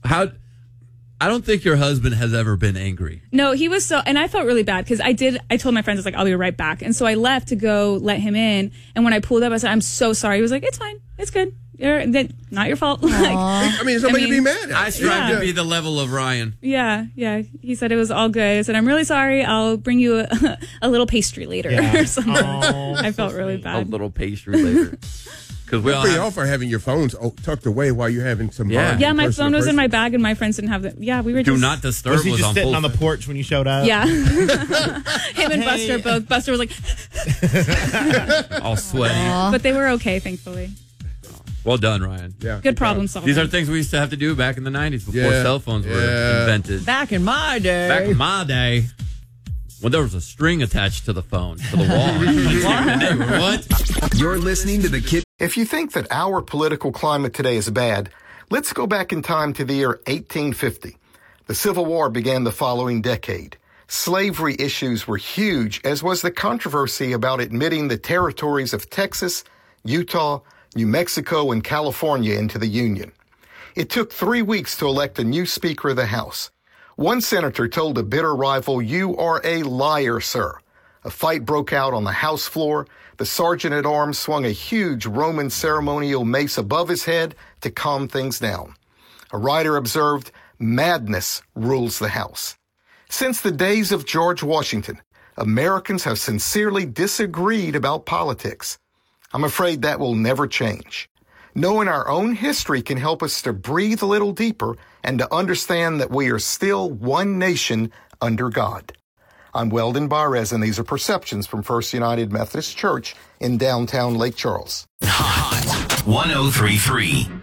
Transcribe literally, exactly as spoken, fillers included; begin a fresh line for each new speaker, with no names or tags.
How? I don't think your husband has ever been angry.
No, he was so, and I felt really bad because I did, I told my friends, I was like, I'll be right back. And so I left to go let him in. And when I pulled up, I said, I'm so sorry. He was like, it's fine. It's good. You're, that, not your fault. Like,
I mean, somebody
I mean,
to be mad at.
I strive
Yeah.
to be the level of Ryan.
yeah, yeah. He said it was all good. I said, I'm really sorry. I'll bring you a, a little pastry later
Yeah.
or something.
Oh,
I felt really
A
bad.
little pastry later. Because we
Good
all
for
have,
y'all for having your phones oh, tucked away while you're having some
Yeah.
bonding
Yeah, my
person
phone
to
was in
person.
my bag and my friends didn't have it. Yeah, we were
do
just.
not disturb
Was he
was
just
on
sitting
full
on the
set.
porch when you showed up?
Yeah. Him and
Hey.
Buster both. Buster was like,
all sweaty.
but they were okay, thankfully.
Well done, Ryan.
Yeah,
Good problem solving.
These are things we used to have to do back in the nineties before
Yeah.
cell phones were
Yeah.
invented.
Back in my day.
Back in my day, when there was a string attached to the phone, to the wall. What?
You're listening to the Kid. If you think that our political climate today is bad, let's go back in time to the year eighteen fifty. The Civil War began the following decade. Slavery issues were huge, as was the controversy about admitting the territories of Texas, Utah, New Mexico, and California into the Union. It took three weeks to elect a new Speaker of the House. One senator told a bitter rival, "You are a liar, sir." A fight broke out on the House floor. The sergeant-at-arms swung a huge Roman ceremonial mace above his head to calm things down. A writer observed, "Madness rules the House." Since the days of George Washington, Americans have sincerely disagreed about politics. I'm afraid that will never change. Knowing our own history can help us to breathe a little deeper and to understand that we are still one nation under God. I'm Weldon Barres, and these are Perceptions from First United Methodist Church in downtown Lake Charles.
Hot one oh three point three.